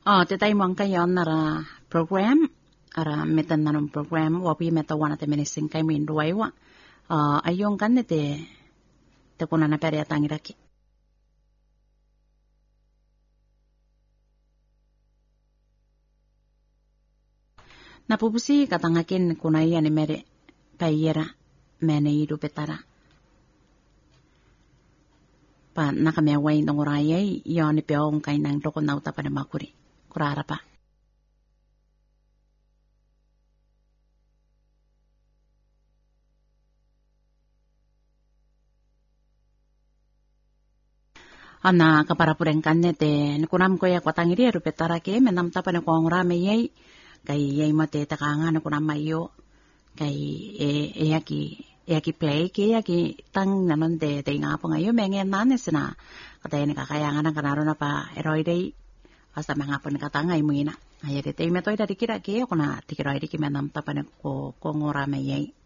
te tai mo ka yon nara program ara metan nanon program wa pi meta wana te menisin kai min ruaiwa ayong kan te kunana pere atangiraki na pupusi katangakin kunai ani mere payera mene idu petara pa nakame wai ndongorayai yoni peong kai nang toko nauta pada makuri kurara pa ana kapara purengkanne te nukunam ko ya kwatangiri rupetara ke menam tapane ko ngorame yai kai yai mate takanga nukunam mayo kai yaki play ke yaki tang nanon de nga po ngayon mengen nanesna katay ni kakayangan ng kanaro na pa eroidei asa mga po ni katangay mo ina ayari te metoy dari kira ke ako na tikiroidi ki menam tapane ko ngorame yai